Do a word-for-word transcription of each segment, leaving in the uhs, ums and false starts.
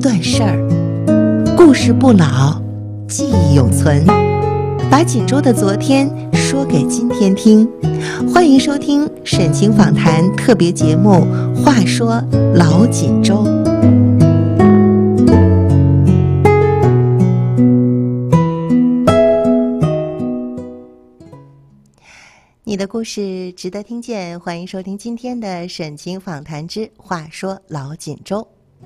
断事儿，故事不老，记忆永存。把锦州的昨天说给今天听，欢迎收听沈清访谈特别节目《话说老锦州》。你的故事值得听见，欢迎收听今天的沈清访谈之话说老锦州。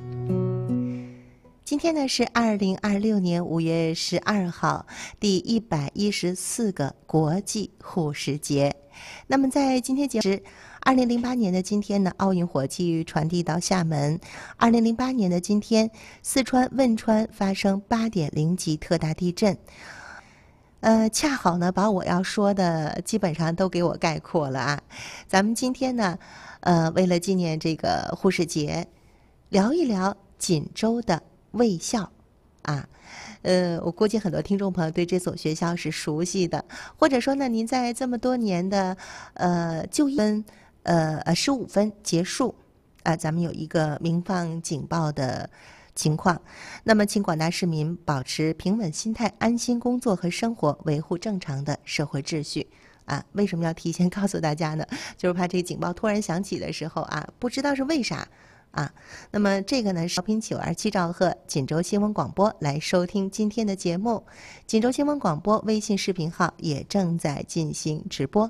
今天呢是二零二六年五月十二号，第一百一十四个国际护士节。那么在今天节目，二零零八年的今天呢，奥运火炬传递到厦门。二零零八年的今天，四川汶川发生八点零级特大地震。呃，恰好呢，把我要说的基本上都给我概括了啊。咱们今天呢，呃，为了纪念这个护士节，聊一聊锦州的卫校啊。呃，我估计很多听众朋友对这所学校是熟悉的，或者说呢，您在这么多年的呃就医分呃呃十五分结束啊、呃，咱们有一个鸣放警报的情况，那么请广大市民保持平稳心态，安心工作和生活，维护正常的社会秩序啊。为什么要提前告诉大家呢？就是怕这个警报突然响起的时候啊，不知道是为啥啊。那么这个呢是调频九二七兆赫锦州新闻广播来收听今天的节目，锦州新闻广播微信视频号也正在进行直播。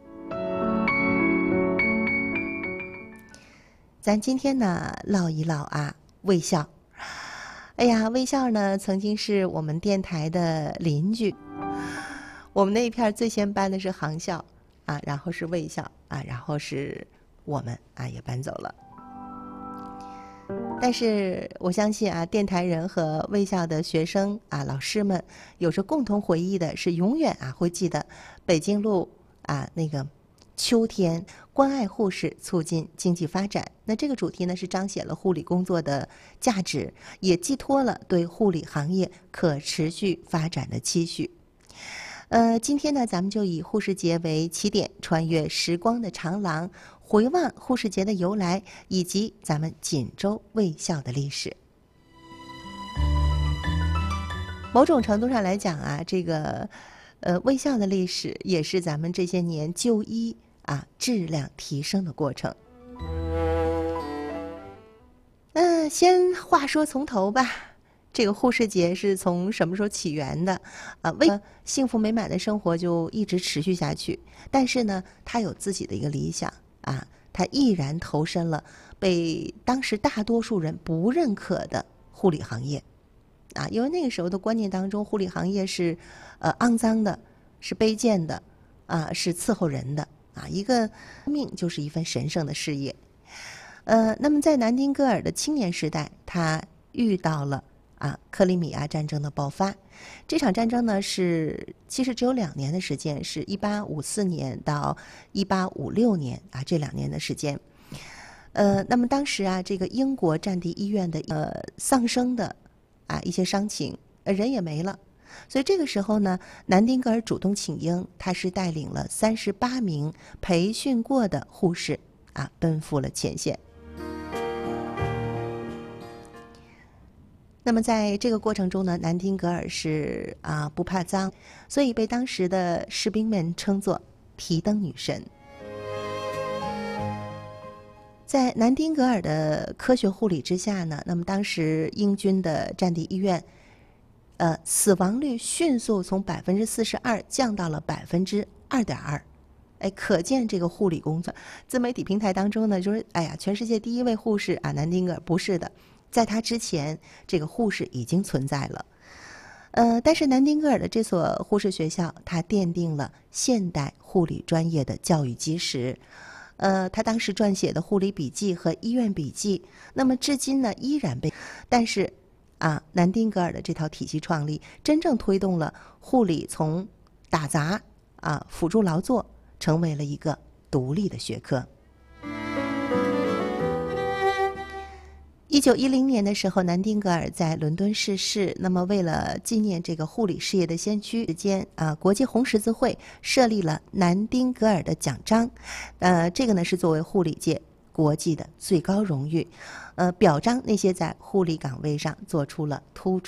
咱今天呢唠一唠啊卫校。哎呀，卫校呢曾经是我们电台的邻居，我们那一片最先搬的是航校啊，然后是卫校啊，然后是我们啊也搬走了。但是我相信啊，电台人和卫校的学生啊、老师们有着共同回忆的是，永远啊会记得北京路啊那个秋天关爱护士，促进经济发展。那这个主题呢是彰显了护理工作的价值，也寄托了对护理行业可持续发展的期许。呃，今天呢，咱们就以护士节为起点，穿越时光的长廊，回望护士节的由来，以及咱们锦州卫校的历史。某种程度上来讲啊，这个呃卫校的历史也是咱们这些年就医啊质量提升的过程。那、呃、先话说从头吧。这个护士节是从什么时候起源的？啊，为了幸福美满的生活就一直持续下去。但是呢，他有自己的一个理想啊，他毅然投身了被当时大多数人不认可的护理行业啊，因为那个时候的观念当中，护理行业是呃肮脏的，是卑贱的啊，是伺候人的啊，一个命就是一份神圣的事业。呃，那么在南丁格尔的青年时代，他遇到了啊，克里米亚战争的爆发。这场战争呢是其实只有两年的时间，是一八五四年到一八五六年啊，这两年的时间。呃，那么当时啊，这个英国战地医院的呃丧生的啊一些伤情，呃人也没了，所以这个时候呢，南丁格尔主动请缨，他是带领了三十八名培训过的护士啊，奔赴了前线。那么在这个过程中呢，南丁格尔是啊不怕脏，所以被当时的士兵们称作提灯女神。在南丁格尔的科学护理之下呢，那么当时英军的战地医院，呃，死亡率迅速从百分之四十二降到了百分之二点二。哎，可见这个护理工作，自媒体平台当中呢，就是哎呀，全世界第一位护士啊，南丁格尔不是的。在他之前，这个护士已经存在了，呃，但是南丁格尔的这所护士学校，它奠定了现代护理专业的教育基石。呃，他当时撰写的护理笔记和医院笔记，那么至今呢依然被，但是啊，南丁格尔的这套体系创立，真正推动了护理从打杂啊辅助劳作，成为了一个独立的学科。一九一零年的时候，南丁格尔在伦敦逝世。那么，为了纪念这个护理事业的先驱，时间啊，国际红十字会设立了南丁格尔的奖章。呃，这个呢是作为护理界国际的最高荣誉，呃，表彰那些在护理岗位上做出了突出